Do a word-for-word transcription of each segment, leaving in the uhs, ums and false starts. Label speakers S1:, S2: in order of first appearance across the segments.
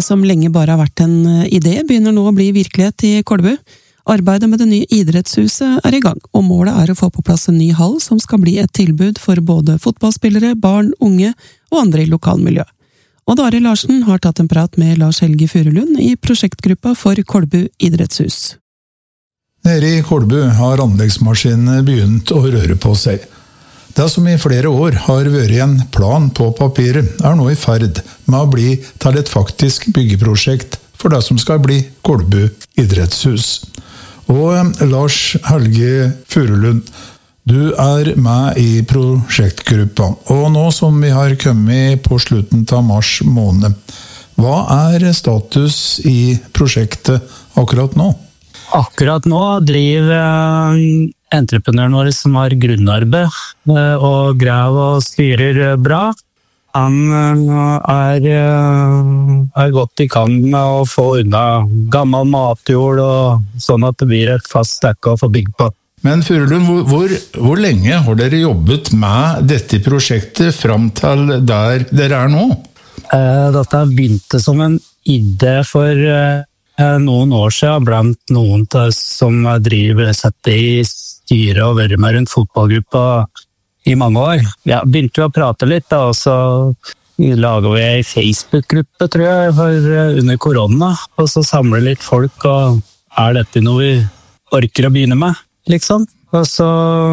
S1: som lenge bare har vært en idé, begynner nå å bli virkelighet i Kolbu. Arbeidet med det nye idrettshuset er i gang, og målet er å få på plass en ny hall som skal bli et tilbud for både fotballspillere, barn, unge og andre i lokalmiljø. Og Dari Larsen har tatt en prat med Lars Helge Furulund i prosjektgruppa for Kolbu idrettshus.
S2: Nede i Kolbu har anleggsmaskinene begynt å røre på seg. Det som i flere år har vært en plan på papiret, er nå i ferd med å bli til et faktisk byggeprosjekt for det som skal bli Kolbu idrettshus. Og Lars Helge Furulund, du er med i prosjektgruppa, og nå som vi har kommet på slutten av mars måned, hva er status i prosjektet akkurat nå?
S3: Akkurat nå driver entreprenøren vår som har grunnarbeid og graver og styrer bra. Han er, er godt i gang med å få unna gammel matjord, og sånn at det blir et fast dekke å få bygd på.
S2: Men Furulund, hvor, hvor, hvor lenge har dere jobbet med dette prosjektet fram til der dere er nå?
S3: Dette begynte som en idé for noen år siden blant noen som driver sett i styret og vært med rundt fotballgruppa i mange år. Ja, begynte vi å prate litt, da, og så laget vi en Facebook-gruppe, tror jeg, for, under korona, og så samler litt folk, og er dette noe vi orker å begynne med, liksom? Og så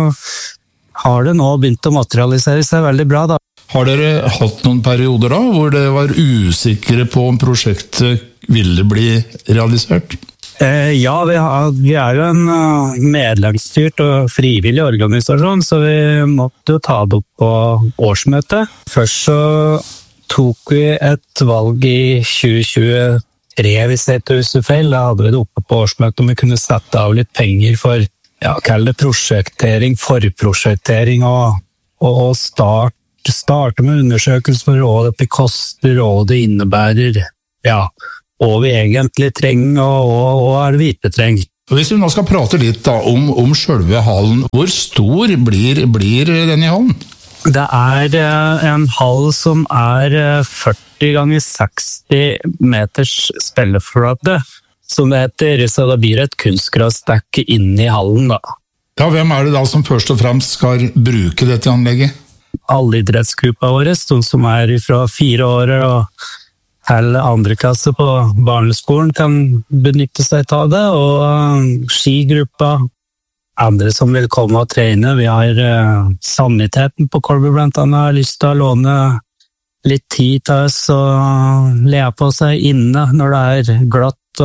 S3: har det nå begynt å materialisere seg veldig bra, da.
S2: Har dere hatt noen perioder da, hvor dere var usikre på om prosjektet ville bli realisert?
S3: Eh, ja, vi, har, vi er jo en uh, medlemsstyrt og frivillig organisasjon, så vi måtte jo ta det opp på årsmøtet. Først så tok vi et valg i tjue tjuetre, hvis jeg ikke husker feil. Da hadde vi det oppe på årsmøtet om vi kunne sette av litt penger for, ja, kall det prosjektering, forprosjektering og, og start, starte med undersøkelser for hva det koster, hva det innebærer, ja, og vi egentlig trenger, og, og, og er vi trenger.
S2: Hvis vi nå skal prate litt da, om, om selve hallen, hvor stor blir, blir denne hallen?
S3: Det er en hall som er førti ganger seksti meters spilleflate, som det heter, så det blir et kunstgrasdekke inne i hallen da.
S2: Ja, hvem er det da som først og fremst skal bruke dette anlegget?
S3: Alle idrettsgruppa våre, de som er fra fire år og til andre klasse på barneskolen kan benytte seg av det, og skigruppa, andre som vil komme og trene. Vi har uh, saniteten på Kolbu blant annet, har lyst til å låne litt tid til oss og le på seg inne når det er glatt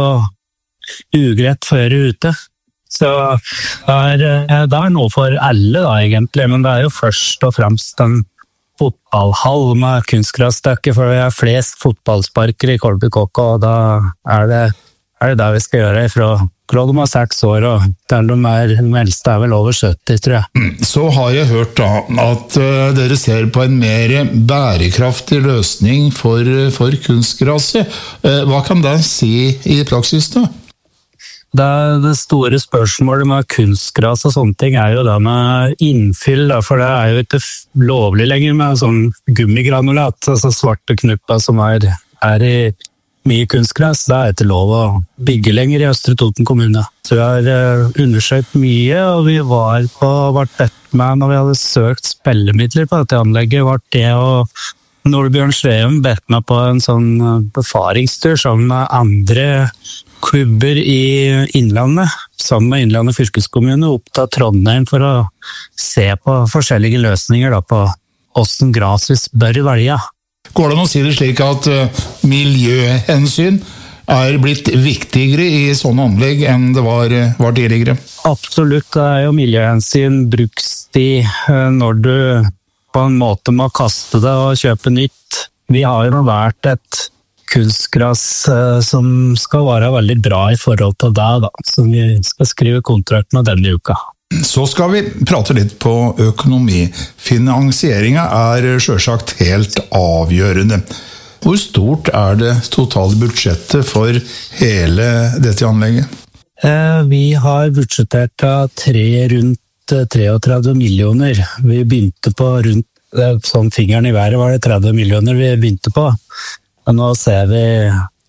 S3: og ugreit før ute. Så det er, det er noe for alle da egentlig, men det er jo først og fremst en fotballhall med kunstgrasdekke, for det er flest fotballsparkere i Kolbu K K, og da er det, er det det vi skal gjøre fra fra de er seks år, og til de er, de eldste er vel over sytti, tror jeg.
S2: Så har jeg hørt da at uh, dere ser på en mer bærekraftig løsning for, for kunstgraset. Uh, hva kan det si i praksis da?
S3: Det, det store spørsmålet med kunstgras og sånne ting er jo det med innfyll, da, for det er jo ikke lovlig lenger med sånn gummigranulat, altså svarte knupper som er, er i mye kunstgras. Det er ikke lov å bygge lenger i Østre Toten kommune. Så vi har uh, undersøkt mye, og vi var på vart bedt med når vi hadde søkt spillemidler på dette anlegget, vart det og Nordbjørn Sveum bedt meg på en sånn befaringstur sammen med andre klubber i Innlandet, sammen med Innlandet fylkeskommune, opp til Trondheim for å se på forskjellige løsninger da, på hvordan grasis bør velge.
S2: Går det an å si det slik at uh, miljøhensyn er blitt viktigere i sånne anlegg enn det var, var tidligere?
S3: Absolutt, det er jo miljøhensyn brukstid når du på en måte må kaste det og kjøpe nytt. Vi har jo vært et kunstgras som skal være veldig bra i forhold til det, da, som vi skal skrive kontrakt med denne uka.
S2: Så skal vi prate litt på økonomi. Finansieringen er selvsagt helt avgjørende. Hvor stort er det totale budsjettet for hele dette anlegget?
S3: Vi har budsjettert av tre rundt treogtredve millioner. Vi begynte på rundt sånn fingeren i været var det tretti millioner vi begynte på. Og nå ser vi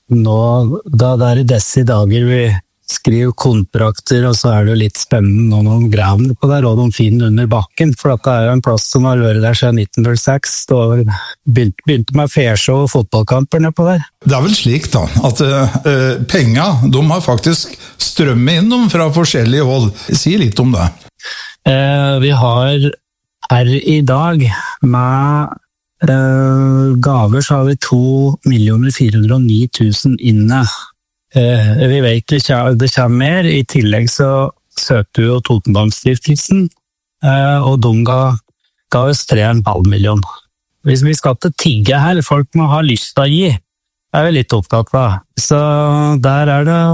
S3: nå, da det er i disse dager vi skriver kontrakter, og så er det jo litt spennende nå noen graver på der, og de finner under bakken, for at det er jo en plass som har vært der siden nitten null seks, da begynte, begynte med feshow og fotballkamper nede på der.
S2: Det er vel slik da, at uh, penga, de har faktisk strømmet inn fra forskjellige hold. Si litt om det.
S3: Eh, vi har her i dag med Uh, gaver så har vi to millioner fire hundre og ni tusen inne. Uh, vi vet det kommer, det kommer mer. I tillegg så søkte vi jo Totenbangstiftelsen, uh, og de ga, ga oss tre og en halv million. Hvis vi skal til tigge her, folk må ha lyst til å gi, er vi litt opptatt av. Så der er det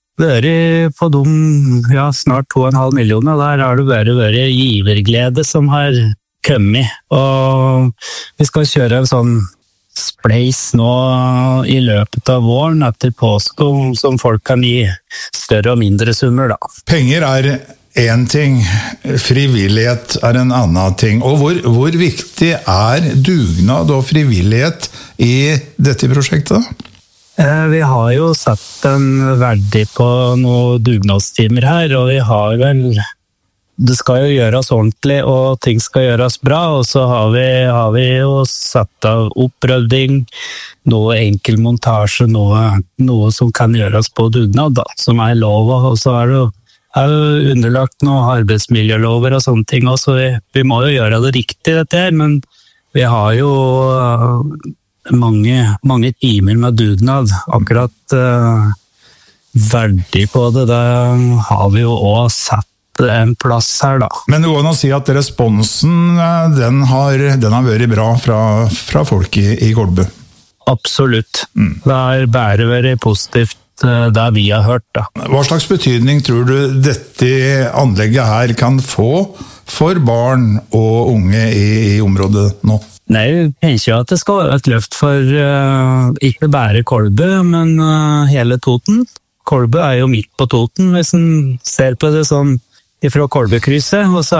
S3: vært på de, ja, snart to og en halv millioner, der har det vært, vært giverglede som har kommet, og vi skal kjøre en sånn spleis nå i løpet av våren etter påske, som folk kan gi større og mindre summer da.
S2: Penger er en ting, frivillighet er en annen ting, og hvor, hvor viktig er dugnad og frivillighet i dette prosjektet da?
S3: Eh, vi har jo satt en verdi på noen dugnadstimer her, og vi har vel det skal jo gjøres ordentlig, og ting skal gjøres bra, og så har vi, har vi jo satt av opprøving, noe enkel montasje, noe, noe som kan gjøres på dugnad, da, som er lov, og så er det jo er jo underlagt noen arbeidsmiljølover og sånne ting også. Vi, vi må jo gjøre det riktig dette her, men vi har jo uh, mange, mange timer med dugnad, akkurat uh, verdig på det, da har vi jo også satt en plass her da.
S2: Men det går an å si at responsen, den har, den har vært bra fra, fra folk i, i Kolbu?
S3: Absolutt. Mm. Det har bare vært positivt det vi har hørt da.
S2: Hva slags betydning tror du dette anlegget her kan få for barn og unge i, i området nå?
S3: Nei, jeg tenker jo at det skal være et løft for uh, ikke bare Kolbu, men uh, hele Toten. Kolbu er jo midt på Toten, hvis en ser på det sånn ifra Kolbukrysset, og så